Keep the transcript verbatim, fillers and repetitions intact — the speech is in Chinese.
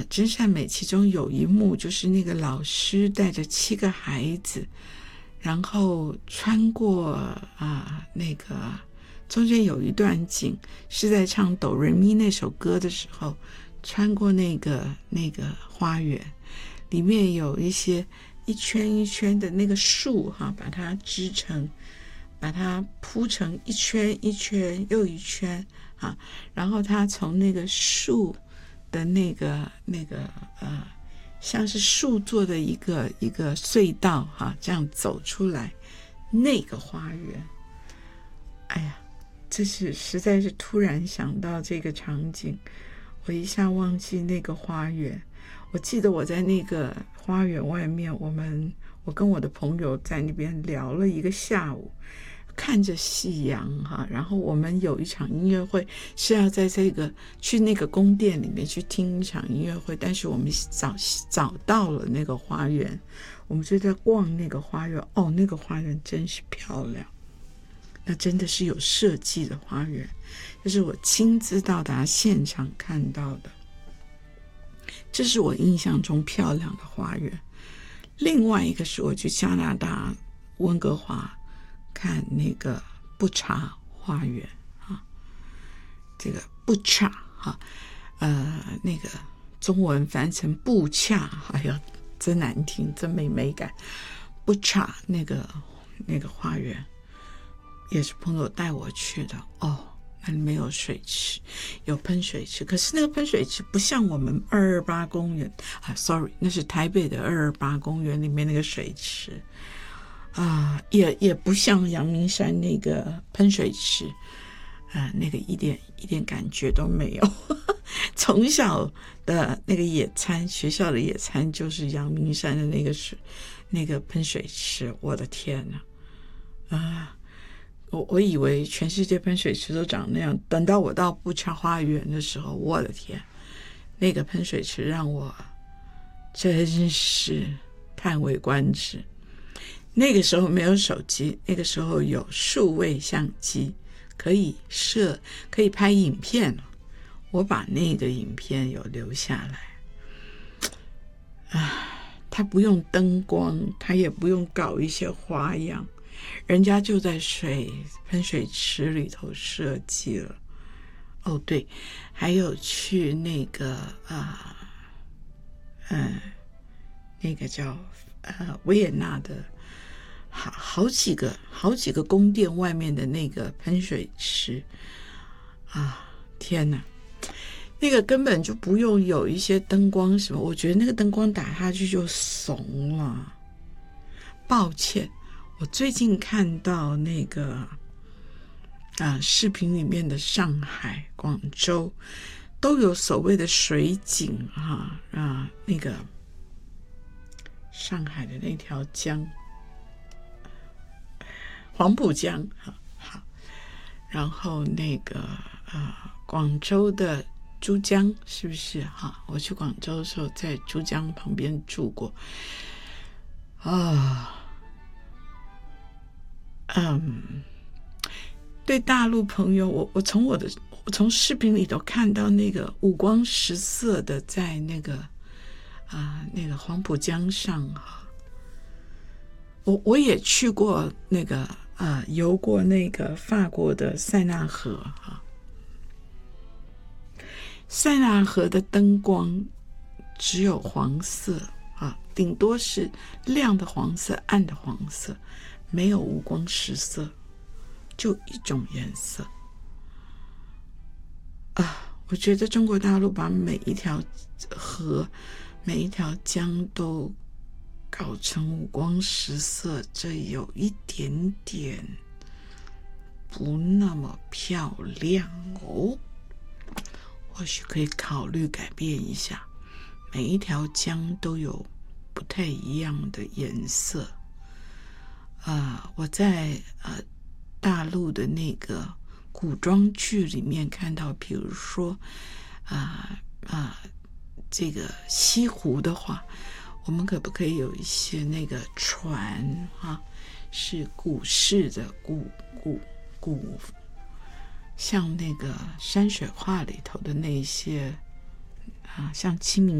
呃真善美其中有一幕就是那个老师带着七个孩子，然后穿过啊、呃、那个中间有一段景是在唱哆瑞咪那首歌的时候，穿过那个那个花园，里面有一些一圈一圈的那个树哈，把它织成，把它铺成一圈一圈又一圈啊，然后他从那个树的那个那个呃，像是树做的一个一个隧道哈，这样走出来，那个花园，哎呀，这是实在是突然想到这个场景，我一下忘记那个花园。我记得我在那个花园外面，我们我跟我的朋友在那边聊了一个下午，看着夕阳哈，然后我们有一场音乐会是要在这个去那个宫殿里面去听一场音乐会，但是我们找找到了那个花园，我们就在逛那个花园。哦，那个花园真是漂亮，那真的是有设计的花园，就是我亲自到达现场看到的，这是我印象中漂亮的花园。另外一个是我去加拿大温哥华看那个布查花园啊，这个布查哈，呃，那个中文翻成布恰，哎呀，真难听，真没美感。布查那个那个花园也是朋友带我去的哦。那里没有水池，有喷水池，可是那个喷水池不像我们二二八公园啊 ，sorry， 那是台北的二二八公园里面那个水池啊，也也不像阳明山那个喷水池啊，那个一点一点感觉都没有。从小的那个野餐，学校的野餐就是阳明山的那个水，那个喷水池，我的天哪啊！我我以为全世界喷水池都长那样，等到我到布查花园的时候，我的天，那个喷水池让我真是叹为观止。那个时候没有手机，那个时候有数位相机，可以摄，可以拍影片。我把那个影片有留下来。唉，它不用灯光，它也不用搞一些花样，人家就在水喷水池里头设计了。哦，对，还有去那个啊，嗯、呃，那个叫呃维也纳的好好几个好几个宫殿外面的那个喷水池啊，天哪！那个根本就不用有一些灯光什么，我觉得那个灯光打下去就怂了。抱歉。我最近看到那个啊视频里面的上海、广州都有所谓的水景啊啊，那个上海的那条江，黄浦江，好好，然后那个啊广州的珠江是不是哈？我去广州的时候在珠江旁边住过啊。嗯，对大陆朋友，我我从我的我从视频里头看到那个五光十色的，在那个啊、呃、那个黄浦江上哈，我我也去过那个啊、呃、游过那个法国的塞纳河哈，塞纳河的灯光只有黄色啊，顶多是亮的黄色、暗的黄色。没有五光十色，就一种颜色啊！我觉得中国大陆把每一条河、每一条江都搞成五光十色，这有一点点不那么漂亮哦。或许可以考虑改变一下，每一条江都有不太一样的颜色。啊、呃，我在呃大陆的那个古装剧里面看到，比如说啊啊、呃呃、这个西湖的话，我们可不可以有一些那个船啊，是古式的古古古，像那个山水画里头的那些啊，像清明